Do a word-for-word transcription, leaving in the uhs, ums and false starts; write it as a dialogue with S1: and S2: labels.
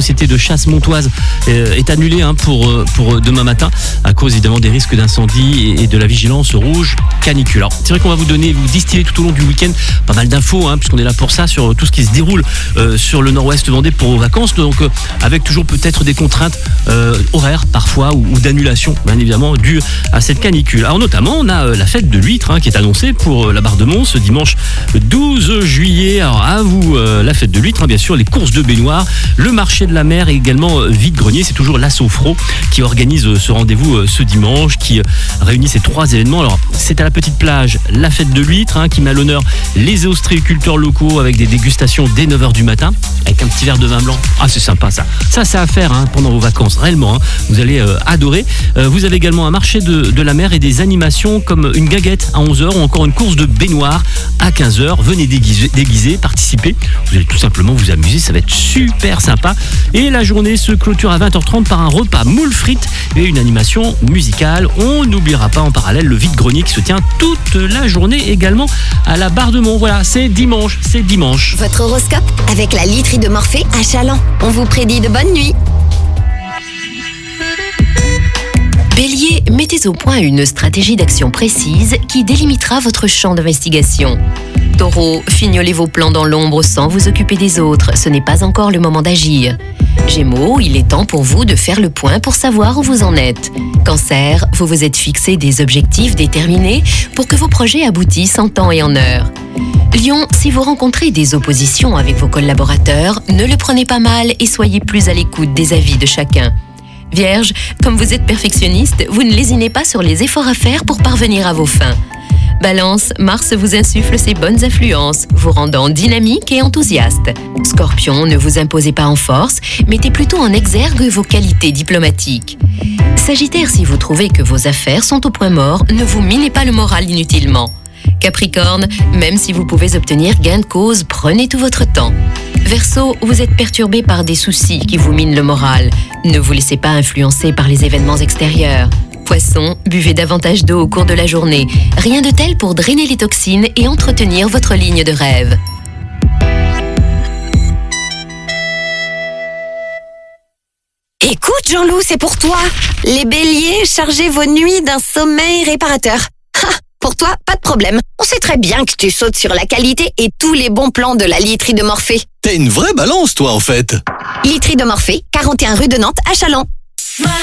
S1: société de chasse montoise euh, est annulée hein, pour, pour demain matin à cause évidemment des risques d'incendie et, et de la vigilance rouge canicule. Alors c'est vrai qu'on va vous donner, vous distiller tout au long du week-end pas mal d'infos hein, puisqu'on est là pour ça sur tout ce qui se déroule euh, sur le nord-ouest Vendée pour vos vacances. Donc euh, avec toujours peut-être des contraintes euh, horaires parfois ou, ou d'annulation bien évidemment dues à cette canicule. Alors notamment on a euh, la fête de l'huître hein, qui est annoncée pour euh, la Barre-de-Mont ce dimanche douze juillet. Alors à vous euh, la fête de l'huître, hein, bien sûr les courses de baignoire, le marché de la mer et également euh, vide-grenier. C'est toujours l'Assofro qui organise euh, ce rendez-vous euh, ce dimanche, qui euh, réunit ces trois événements. Alors c'est à la petite plage la fête de l'huître hein, qui met à l'honneur les ostréiculteurs locaux avec des dégustations dès neuf heures du matin avec un petit verre de vin blanc. Ah c'est sympa ça. Ça c'est à faire hein, pendant vos vacances réellement. Hein. Vous allez euh, adorer. Euh, vous avez également un marché de, de la mer et des animations comme une guinguette à onze heures ou encore une course de baignoire à quinze heures. Venez déguiser, déguiser, participer. Vous allez tout simplement vous amuser. Ça va être super sympa. Et la journée se clôture à vingt heures trente par un repas moules frites et une animation musicale. On n'oubliera pas en parallèle le vide-grenier qui se tient toute la journée également à la Barre-de-Mont. Voilà, c'est dimanche, c'est dimanche.
S2: Votre horoscope avec la literie de Morphée à Chaland. On vous prédit de bonnes nuits.
S3: Bélier, mettez au point une stratégie d'action précise qui délimitera votre champ d'investigation. Taureau, fignolez vos plans dans l'ombre sans vous occuper des autres, ce n'est pas encore le moment d'agir. Gémeaux, il est temps pour vous de faire le point pour savoir où vous en êtes. Cancer, vous vous êtes fixé des objectifs déterminés pour que vos projets aboutissent en temps et en heure. Lion, si vous rencontrez des oppositions avec vos collaborateurs, ne le prenez pas mal et soyez plus à l'écoute des avis de chacun. Vierge, comme vous êtes perfectionniste, vous ne lésinez pas sur les efforts à faire pour parvenir à vos fins. Balance, Mars vous insuffle ses bonnes influences, vous rendant dynamique et enthousiaste. Scorpion, ne vous imposez pas en force, mettez plutôt en exergue vos qualités diplomatiques. Sagittaire, si vous trouvez que vos affaires sont au point mort, ne vous minez pas le moral inutilement. Capricorne, même si vous pouvez obtenir gain de cause, prenez tout votre temps. Verseau, vous êtes perturbé par des soucis qui vous minent le moral. Ne vous laissez pas influencer par les événements extérieurs. Poisson, buvez davantage d'eau au cours de la journée. Rien de tel pour drainer les toxines et entretenir votre ligne de rêve.
S2: Écoute Jean-Loup, c'est pour toi. Les béliers, chargez vos nuits d'un sommeil réparateur. Ha, pour toi, pas de problème. On sait très bien que tu sautes sur la qualité et tous les bons plans de la literie de Morphée.
S4: T'es une vraie balance, toi, en fait.
S2: Literie de Morphée, quarante et un rue de Nantes à Chaland.